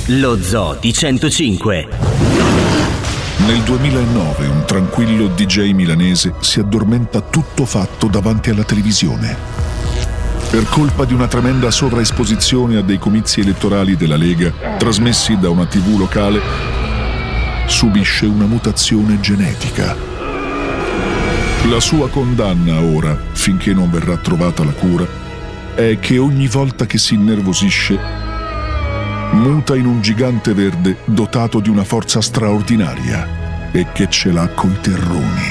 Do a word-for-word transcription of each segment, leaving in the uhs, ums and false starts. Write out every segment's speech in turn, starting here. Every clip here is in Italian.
Lo Zoo di centocinque. Nel duemilanove un tranquillo D J milanese si addormenta tutto fatto davanti alla televisione. Per colpa di una tremenda sovraesposizione a dei comizi elettorali della Lega, trasmessi da una tivù locale, subisce una mutazione genetica. La sua condanna ora, finché non verrà trovata la cura, è che ogni volta che si innervosisce muta in un gigante verde dotato di una forza straordinaria e che ce l'ha coi terroni.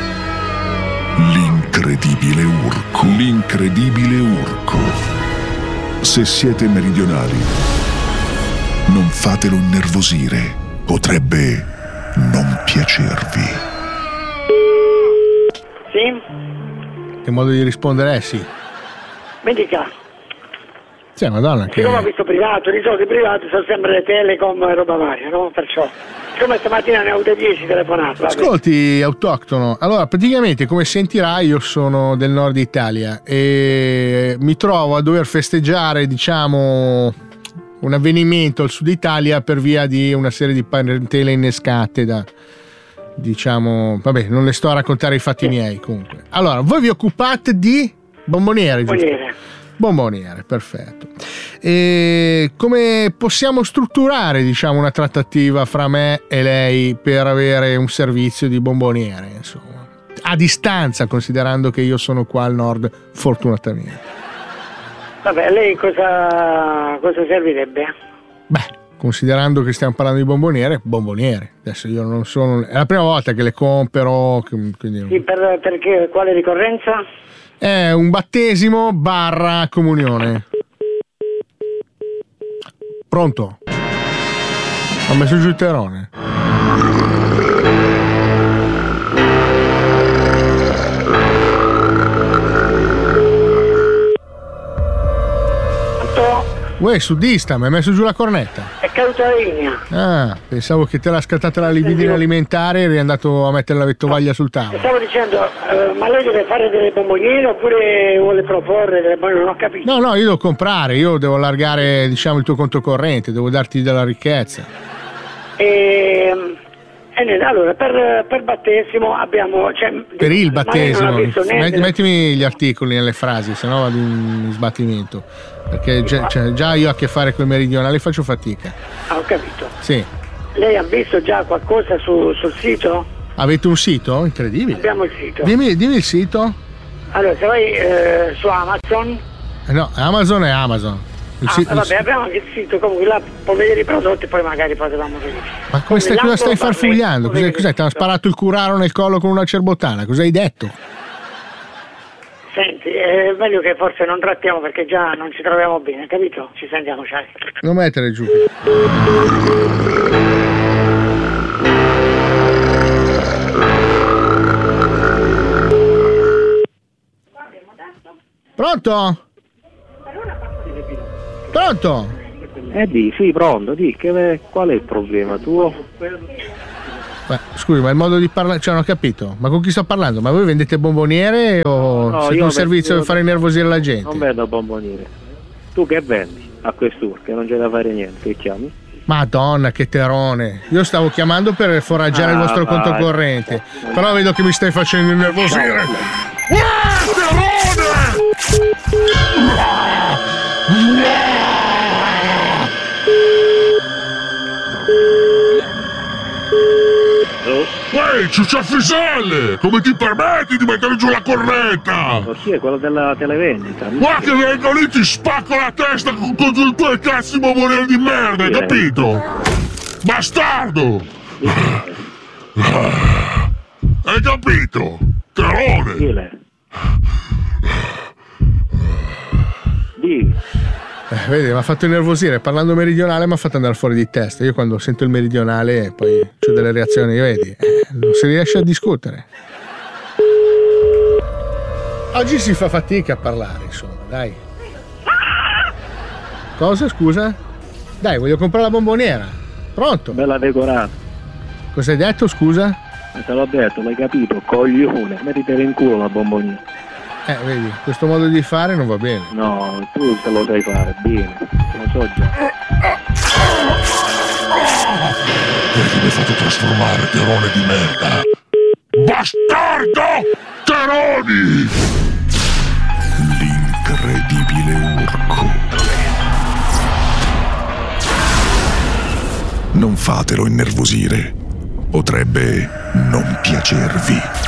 L'incredibile Urco. L'incredibile Urco. Se siete meridionali, non fatelo innervosire. Potrebbe non piacervi. Sì? Che modo di rispondere è sì. Mi dica. Sì, madonna che... Siccome ho visto privato, di solito i privati sono sempre le telecom e roba varia, no? Perciò. Siccome stamattina ne ho avuto dieci telefonate. Ascolti, autoctono, allora praticamente come sentirai io sono del nord Italia e mi trovo a dover festeggiare, diciamo, un avvenimento al sud Italia per via di una serie di parentele innescate da, diciamo, vabbè, non le sto a raccontare i fatti miei comunque. Allora, voi vi occupate di bomboniere, giusto? Bomboniere. Bomboniere, perfetto. E come possiamo strutturare, diciamo, una trattativa fra me e lei per avere un servizio di bomboniere, insomma, a distanza, considerando che io sono qua al nord, fortunatamente. Vabbè, lei cosa, cosa servirebbe? Beh, considerando che stiamo parlando di bomboniere, bomboniere. Adesso io non sono... È la prima volta che le compro, quindi... Sì, per, perché, quale ricorrenza? È un battesimo barra comunione. Pronto? Ho messo giù il terrone. Uè, sudista, mi hai messo giù la cornetta. È caduta la linea. Ah, pensavo che te l'ha scattata la libidine alimentare e eri andato a mettere la vettovaglia sul tavolo. Stavo dicendo, eh, ma lei deve fare delle bomboniere oppure vuole proporre delle bomboniere? Non ho capito. No, no, io devo comprare, io devo allargare, diciamo, il tuo conto corrente, devo darti della ricchezza. E, e niente, allora, per, per battesimo abbiamo... Cioè, per il battesimo, Met, mettimi gli articoli nelle frasi, sennò vado in sbattimento. Perché già, cioè, già io ho a che fare con i meridionali faccio fatica. Ah, ho capito. Sì. Lei ha visto già qualcosa su, sul sito? Avete un sito? Incredibile. Abbiamo il sito. Dimmi, dimmi il sito. Allora, se vai eh, su Amazon... Eh no, Amazon è Amazon. Il ah, sito, vabbè, abbiamo anche il sito, comunque là può vedere i prodotti e poi magari potevamo vedere. Ma come stai, cosa stai farfugliando? Cos'è, cos'è? Ti hanno sparato il curaro nel collo con una cerbottana? Cosa hai detto? Senti, è meglio che forse non trattiamo perché già non ci troviamo bene, capito? Ci sentiamo, ciao. Non mettere giù. Pronto? Pronto? Eh di, sì, pronto, di, che, qual è il problema tuo? Beh, scusi, ma il modo di parlare, cioè non ho capito, ma con chi sto parlando? Ma voi vendete bomboniere o no, siete un servizio per fare innervosire la gente? Non vendo bomboniere. Tu che vendi a quest'ora, che non c'è da fare niente, che chiami? Madonna, che terone. Io stavo chiamando per foraggiare ah, il vostro vai. conto corrente, però vedo che mi stai facendo innervosire. Ah, terone! Ehi, ciucciafiselle! Come ti permetti di mettere giù la cornetta? Ma chi è quello della televendita? Guarda che vengo lì, ti spacco la testa con, con il tuo cazzo di bomboniere di merda, hai capito? Bastardo! Hai capito? Terone! Dì. Eh, vedi, mi ha fatto innervosire. Parlando meridionale mi ha fatto andare fuori di testa. Io quando sento il meridionale poi ho delle reazioni, vedi, eh, non si riesce a discutere. Oggi si fa fatica a parlare, insomma, dai. Cosa, scusa? Dai, voglio comprare la bomboniera. Pronto? Bella decorata. Cosa hai detto, scusa? Te l'ho detto, l'hai capito, coglione. Mettitela in culo la bomboniera. Eh, vedi, questo modo di fare non va bene. No, tu se lo sai fare, bene, lo so già. Perché mi hai fatto trasformare, Terone di merda? Bastardo! Teroni! L'incredibile Urco. Non fatelo innervosire. Potrebbe non piacervi.